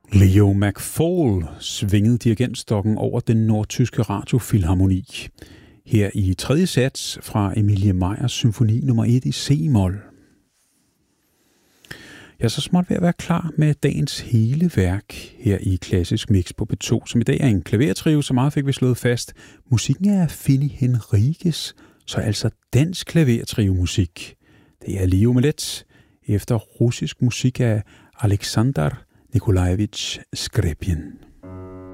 Leo McFall svingede dirigentstokken over den nordtyske radiofilharmoni. Her i tredje sats fra Emilie Meyers symfoni nummer 1 i C-mol. Jeg er så småt ved at være klar med dagens hele værk her i Klassisk Mix på P2, som i dag er en klavertrio, så meget fik vi slået fast. Musikken er Fini Henriques, så altså dansk klavertrio-musik. Det er Leo Malet efter russisk musik af Alexander Nikolajevitj Skrepin.